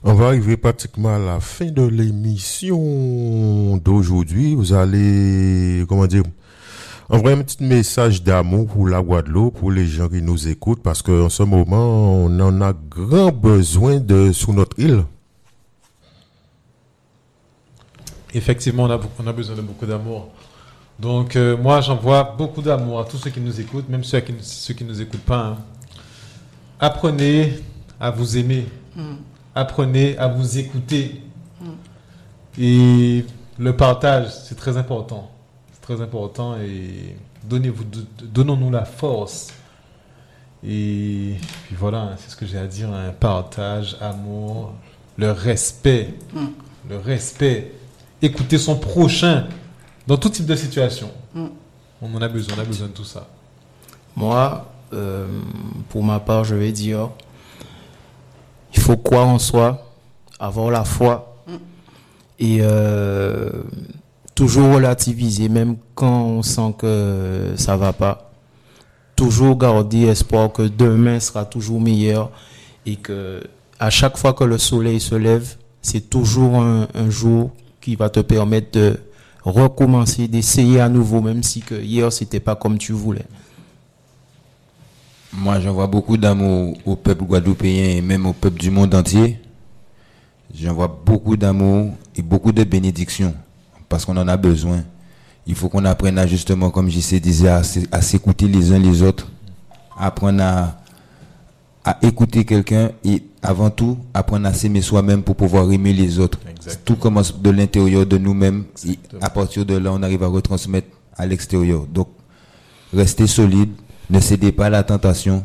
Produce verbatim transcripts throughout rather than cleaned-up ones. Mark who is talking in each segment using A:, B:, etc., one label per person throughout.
A: On va arriver pratiquement à la fin de l'émission d'aujourd'hui. Vous allez, comment dire, envoyer un petit message d'amour pour la Guadeloupe, pour les gens qui nous écoutent, parce qu'en ce moment, on en a grand besoin de sous notre île.
B: Effectivement, on a, on a besoin de beaucoup d'amour. Donc, euh, moi, j'envoie beaucoup d'amour à tous ceux qui nous écoutent, même ceux qui, ceux qui ne nous écoutent pas. Hein. Apprenez à vous aimer. Mm. Apprenez à vous écouter. Mm. Et le partage, c'est très important. C'est très important. Et donnez-vous, donnons-nous la force. Et puis voilà, c'est ce que j'ai à dire. Un partage, amour, le respect. Mm. Le respect. Écouter son prochain dans tout type de situation. Mm. On en a besoin, on a besoin de tout ça.
C: Moi, euh, pour ma part, je vais dire, il faut croire en soi, avoir la foi mm. et euh, toujours relativiser, même quand on sent que ça va pas. Toujours garder espoir que demain sera toujours meilleur et que à chaque fois que le soleil se lève, c'est toujours un, un jour qui va te permettre de recommencer, d'essayer à nouveau, même si que hier c'était pas comme tu voulais.
D: Moi, j'envoie beaucoup d'amour au peuple guadeloupéen et même au peuple du monde entier. J'envoie beaucoup d'amour et beaucoup de bénédictions parce qu'on en a besoin. Il faut qu'on apprenne à, justement, comme J C disait, à, à s'écouter les uns les autres, apprendre à, à écouter quelqu'un et avant tout, apprendre à s'aimer soi-même pour pouvoir aimer les autres. Exactement. Tout commence de l'intérieur de nous-mêmes et à partir de là, on arrive à retransmettre à l'extérieur. Donc, restez solide, ne cédez pas à la tentation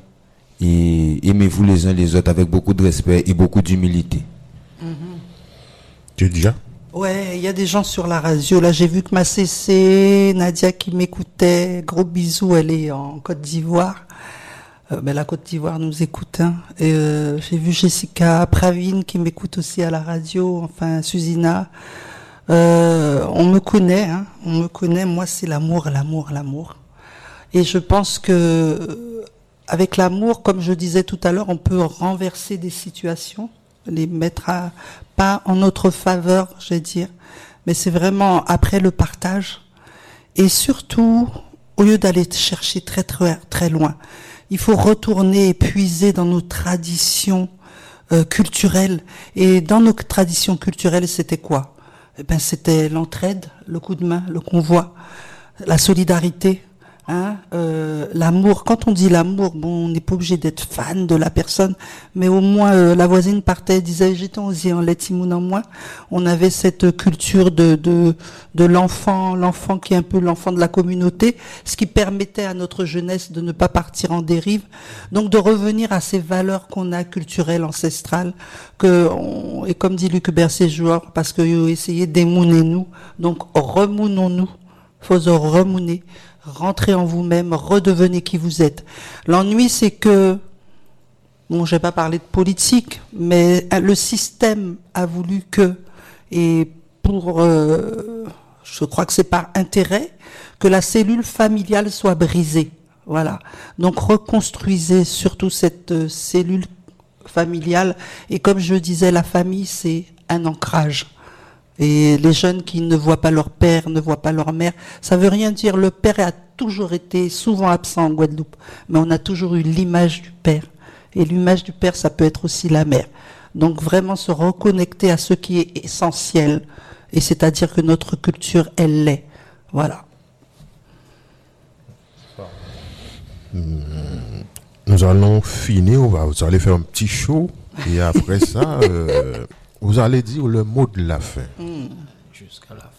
D: et aimez-vous les uns les autres avec beaucoup de respect et beaucoup d'humilité.
A: Mm-hmm. Tu es déjà?
E: Ouais, il y a des gens sur la radio. Là, j'ai vu que ma C C, Nadia qui m'écoutait, gros bisous, elle est en Côte d'Ivoire. Euh, ben, la Côte d'Ivoire nous écoute. Hein. Et, euh, j'ai vu Jessica Pravine qui m'écoute aussi à la radio, enfin Susina. Euh, on me connaît, hein, on me connaît. Moi, c'est l'amour, l'amour, l'amour. Et je pense que avec l'amour, comme je disais tout à l'heure, on peut renverser des situations, les mettre à, pas en notre faveur, je vais dire, mais c'est vraiment après le partage. Et surtout, au lieu d'aller chercher très très très loin, il faut retourner et puiser dans nos traditions euh, culturelles. Et dans nos traditions culturelles, c'était quoi? Eh ben, c'était l'entraide, le coup de main, le convoi, la solidarité, hein, euh, l'amour. Quand on dit l'amour, bon, on n'est pas obligé d'être fan de la personne, mais au moins euh, la voisine partait, disait j'étais osé en letimoun en moins. On avait cette culture de de de l'enfant, l'enfant qui est un peu l'enfant de la communauté, ce qui permettait à notre jeunesse de ne pas partir en dérive, donc de revenir à ces valeurs qu'on a culturelles, ancestrales, que on, et comme dit Luc Bercé-Joueur, parce que vous essayez d'émouner nous, donc remounons-nous, faut se remouner. Rentrez en vous-même, redevenez qui vous êtes. L'ennui, c'est que, bon, je vais pas parler de politique, mais le système a voulu que, et pour, euh, je crois que c'est par intérêt, que la cellule familiale soit brisée. Voilà. Donc, reconstruisez surtout cette euh, cellule familiale. Et comme je disais, la famille, c'est un ancrage. Et les jeunes qui ne voient pas leur père, ne voient pas leur mère, ça veut rien dire. Le père a toujours été souvent absent en Guadeloupe, mais on a toujours eu l'image du père. Et l'image du père, ça peut être aussi la mère. Donc vraiment se reconnecter à ce qui est essentiel. Et c'est-à-dire que notre culture, elle l'est. Voilà.
A: Nous allons finir, on va, vous allez faire un petit show, et après ça... Euh, vous allez dire le mot de la fin.
C: Mmh. Jusqu'à la fin.